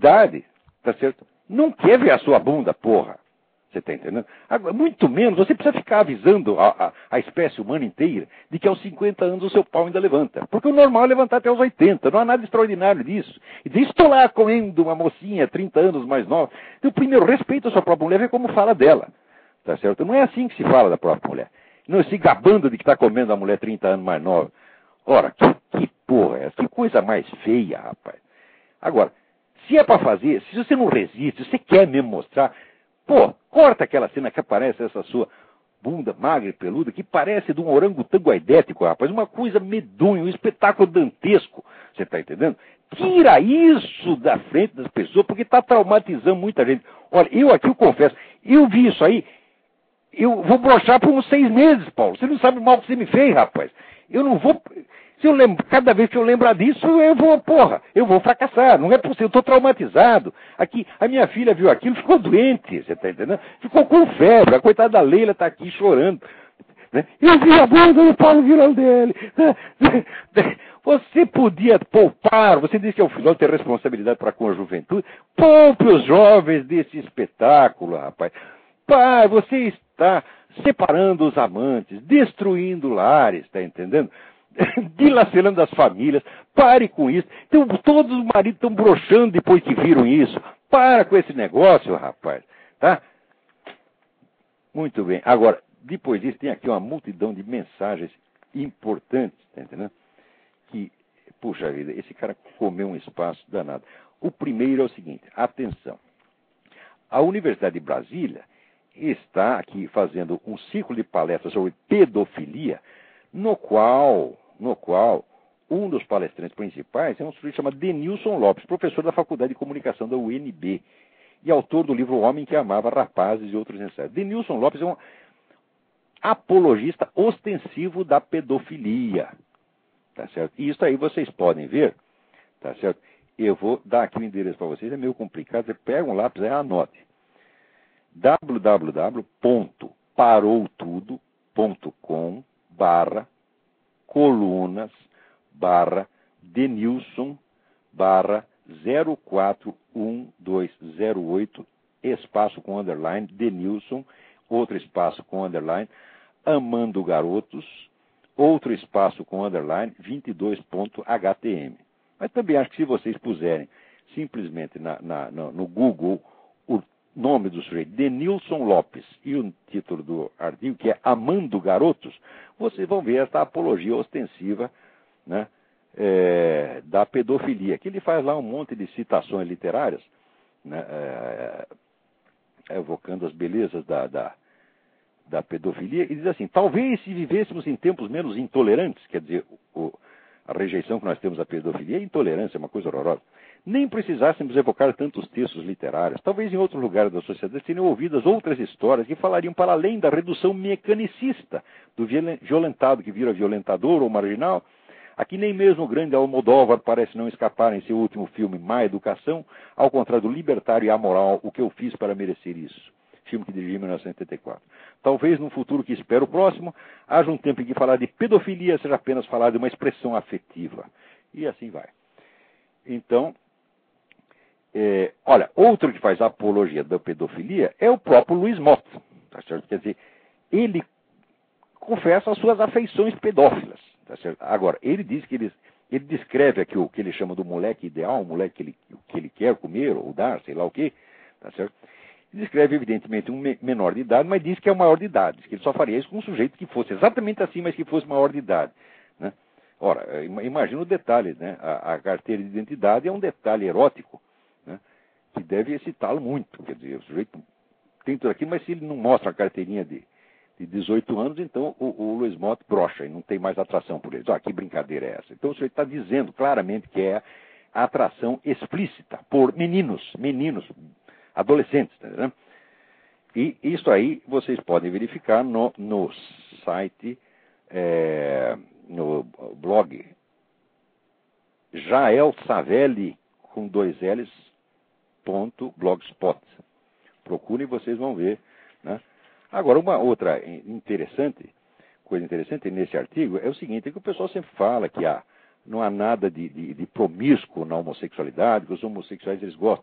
idade, tá certo? Não quer ver a sua bunda, porra. Você está entendendo? Agora, muito menos, você precisa ficar avisando a espécie humana inteira de que aos 50 anos o seu pau ainda levanta. Porque o normal é levantar até aos 80. Não há nada extraordinário disso. E diz, estou lá comendo uma mocinha 30 anos mais nova. Então, primeiro, respeita a sua própria mulher, vê como fala dela. Tá certo? Não é assim que se fala da própria mulher. Não se gabando de que está comendo a mulher 30 anos mais nova. Ora, que porra é essa? Que coisa mais feia, rapaz. Agora, se é para fazer, se você não resiste, se você quer mesmo mostrar, pô, corta aquela cena que aparece essa sua bunda magra e peluda, que parece de um orangotango aidético, rapaz. Uma coisa medonha, um espetáculo dantesco. Você está entendendo? Tira isso da frente das pessoas, porque está traumatizando muita gente. Olha, eu confesso, eu vi isso aí, eu vou broxar por uns 6 meses, Paulo. Você não sabe o mal que você me fez, rapaz. Eu não vou... Se eu lembro, cada vez que eu lembrar disso, eu vou fracassar. Não é possível, eu estou traumatizado. Aqui, a minha filha viu aquilo, ficou doente, você está entendendo? Ficou com febre, a coitada da Leila está aqui chorando. Né? Eu vi a bunda do Paulo Girondelli. Você podia poupar, você disse que é o filósofo tem responsabilidade para com a juventude. Poupe os jovens desse espetáculo, rapaz. Pai, você está separando os amantes, destruindo lares, está entendendo? Dilacerando as famílias. Pare com isso. Então, todos os maridos estão broxando depois que viram isso. Para com esse negócio, rapaz. Tá? Muito bem. Agora, depois disso, tem aqui uma multidão de mensagens importantes, tá entendendo? Que, puxa vida, esse cara comeu um espaço danado. O primeiro é o seguinte, atenção. A Universidade de Brasília está aqui fazendo um ciclo de palestras sobre pedofilia, no qual um dos palestrantes principais é um sujeito chamado Denilson Lopes, professor da Faculdade de Comunicação da UNB e autor do livro O Homem que Amava Rapazes e Outros Ensaios. Denilson Lopes é um apologista ostensivo da pedofilia, tá certo? E isso aí vocês podem ver, tá certo? Eu vou dar aqui o endereço para vocês, é meio complicado, você pega um lápis e anote. www.parouttudo.com/Denilson/041208 espaço com underline, Denilson, outro espaço com underline, Amando Garotos, outro espaço com underline, 22.htm. Mas também acho que se vocês puserem simplesmente no Google o nome do sujeito, Denilson Lopes, e o título do artigo, que é Amando Garotos, vocês vão ver esta apologia ostensiva, né, da pedofilia, que ele faz lá um monte de citações literárias, né, evocando as belezas da pedofilia, e diz assim, talvez se vivêssemos em tempos menos intolerantes, quer dizer, a rejeição que nós temos à pedofilia é intolerância, é uma coisa horrorosa, nem precisássemos evocar tantos textos literários. Talvez em outros lugares da sociedade tenham ouvidas outras histórias que falariam para além da redução mecanicista do violentado que vira violentador ou marginal. Aqui nem mesmo o grande Almodóvar parece não escapar em seu último filme, Má Educação, ao contrário do libertário e amoral, O que eu fiz para merecer isso. Filme que dirigi em 1974. Talvez num futuro que espero próximo, haja um tempo em que falar de pedofilia seja apenas falar de uma expressão afetiva. E assim vai. Então, olha, outro que faz apologia da pedofilia é o próprio Luiz Mott. Tá certo? Quer dizer, ele confessa as suas afeições pedófilas. Tá certo? Agora, ele diz que ele descreve aqui o que ele chama do moleque ideal, o moleque que ele quer comer ou dar, sei lá o quê. Tá certo? Descreve, evidentemente, um menor de idade, mas diz que é o maior de idade. Diz que ele só faria isso com um sujeito que fosse exatamente assim, mas que fosse maior de idade. Né? Ora, imagina o detalhe, né? A carteira de identidade é um detalhe erótico, né? Que deve excitá-lo muito. Quer dizer, o sujeito tem tudo aqui, mas se ele não mostra a carteirinha de 18 anos, então o Luiz Mott brocha e não tem mais atração por eles. Que brincadeira é essa? Então o sujeito está dizendo claramente que é a atração explícita por meninos, adolescentes, né? E isso aí vocês podem verificar no site, no blog Jael Savelli com 2 L's .blogspot. Procurem e vocês vão ver, né? Agora, uma outra coisa interessante nesse artigo é o seguinte, é que o pessoal sempre fala que não há nada de promíscuo na homossexualidade, que os homossexuais eles gostam